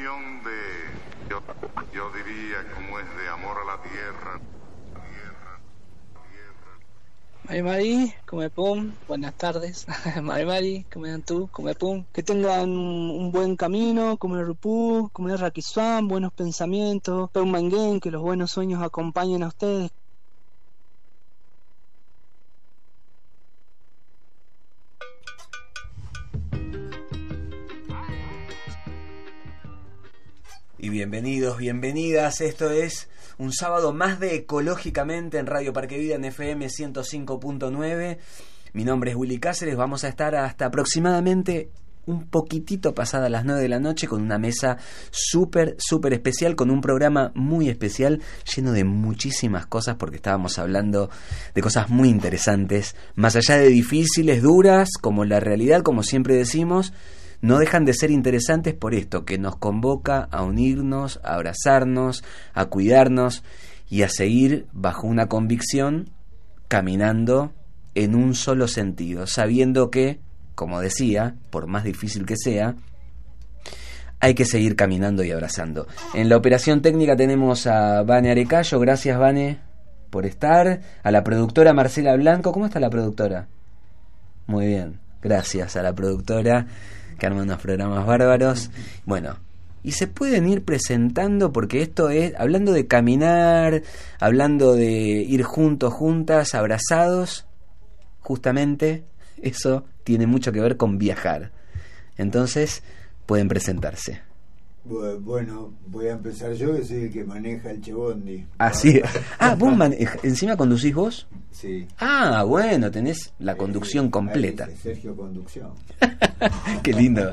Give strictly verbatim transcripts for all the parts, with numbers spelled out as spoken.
canción de, yo, yo diría, como es de amor a la tierra. Tierra, tierra. Mari Mari, come pum, buenas tardes. Mari Mari, come dan tú, come pum. Que tengan un buen camino, come rupú, come raquiswan, buenos pensamientos, pum manguén, que los buenos sueños acompañen a ustedes. Y bienvenidos, bienvenidas, esto es un sábado más de Ecológicamente en Radio Parque Vida en F M ciento cinco punto nueve. Mi nombre es Willy Cáceres, vamos a estar hasta aproximadamente un poquitito pasada las nueve de la noche con una mesa súper, súper especial, con un programa muy especial, lleno de muchísimas cosas, porque estábamos hablando de cosas muy interesantes, más allá de difíciles, duras, como la realidad, como siempre decimos. No dejan de ser interesantes por esto, que nos convoca a unirnos, a abrazarnos, a cuidarnos y a seguir bajo una convicción, caminando en un solo sentido, sabiendo que, como decía, por más difícil que sea, hay que seguir caminando y abrazando. En la operación técnica tenemos a Vane Arecayo, gracias Vane por estar, a la productora Marcela Blanco. ¿Cómo está la productora? Muy bien, gracias a la productora que arma unos programas bárbaros. Bueno, y se pueden ir presentando, porque esto es, hablando de caminar, hablando de ir juntos, juntas, abrazados, justamente eso tiene mucho que ver con viajar. Entonces, pueden presentarse. Bueno, voy a empezar yo, que soy el que maneja el Chebondi. Ah, sí. Ah, ¿vos manejas? ¿Encima conducís vos? Sí. Ah, bueno, tenés la conducción eh, completa. Dice, Sergio Conducción. Qué lindo.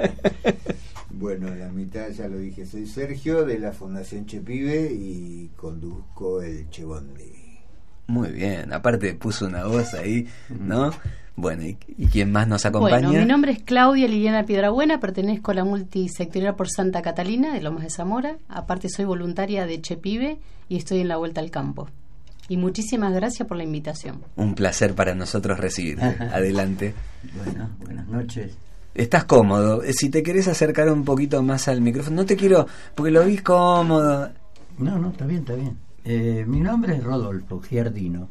Bueno, la mitad ya lo dije. Soy Sergio de la Fundación Chepibe y conduzco el Chebondi. Muy bien, aparte puso una voz ahí, ¿no? Bueno, ¿y, y quién más nos acompaña? Bueno, mi nombre es Claudia Liliana Piedrabuena, pertenezco a la multisectorial por Santa Catalina de Lomas de Zamora. Aparte soy voluntaria de Chepibe y estoy en la Vuelta al Campo. Y muchísimas gracias por la invitación. Un placer para nosotros recibirte. Adelante. Bueno, buenas noches. ¿Estás cómodo? Si te querés acercar un poquito más al micrófono, no te quiero, porque lo vi cómodo. No, no, está bien, está bien. Eh, mi nombre es Rodolfo Giardino.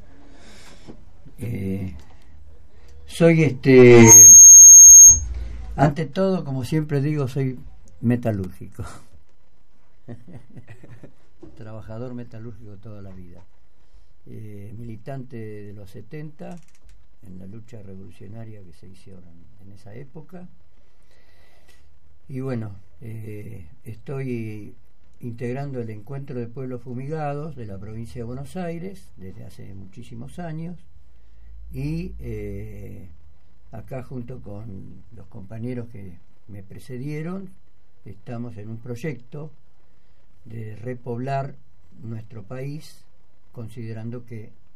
Eh, soy este... Ante todo, como siempre digo, soy metalúrgico. Trabajador metalúrgico toda la vida. Eh, militante de los setenta en la lucha revolucionaria que se hicieron en esa época. Y bueno, eh, estoy integrando el Encuentro de Pueblos Fumigados de la provincia de Buenos Aires desde hace muchísimos años, y eh, acá junto con los compañeros que me precedieron estamos en un proyecto de repoblar nuestro país, considerando que